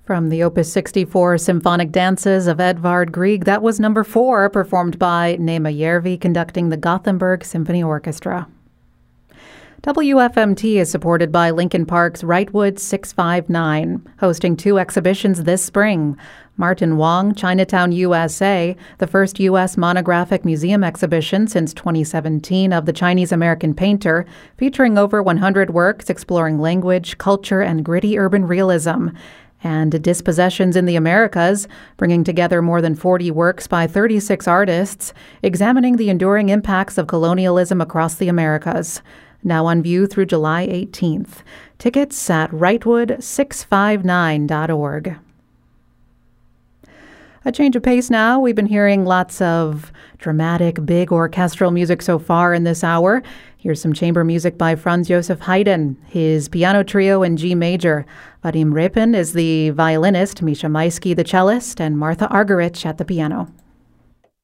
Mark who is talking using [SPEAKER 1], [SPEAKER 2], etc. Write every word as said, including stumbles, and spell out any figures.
[SPEAKER 1] From the Opus sixty-four Symphonic Dances of Edvard Grieg, that was number four, performed by Nema Järvi, conducting the Gothenburg Symphony Orchestra. W F M T is supported by Lincoln Park's Wrightwood six five nine, hosting two exhibitions this spring. Martin Wong, Chinatown, U S A, the first U S monographic museum exhibition since twenty seventeen of the Chinese-American painter, featuring over one hundred works exploring language, culture, and gritty urban realism. And Dispossessions in the Americas, bringing together more than forty works by thirty-six artists, examining the enduring impacts of colonialism across the Americas. Now on view through July eighteenth. Tickets at wrightwood six five nine dot org. A change of pace now. We've been hearing lots of dramatic, big orchestral music so far in this hour. Here's some chamber music by Franz Joseph Haydn, his piano trio in G major. Vadim Repin is the violinist, Misha Maisky the cellist, and Martha Argerich at the piano.